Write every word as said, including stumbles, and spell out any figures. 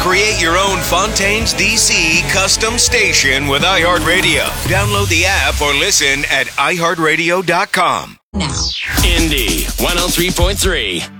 Create your own Fontaines D C custom station with iHeartRadio. Download the app or listen at i heart radio dot com. Now. Indy one oh three point three.